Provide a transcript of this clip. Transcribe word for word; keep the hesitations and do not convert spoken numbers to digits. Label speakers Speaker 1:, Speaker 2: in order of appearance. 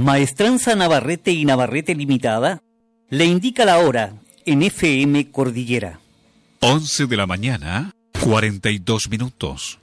Speaker 1: Maestranza Navarrete y Navarrete Limitada le indica la hora en F M Cordillera.
Speaker 2: once de la mañana, cuarenta y dos minutos.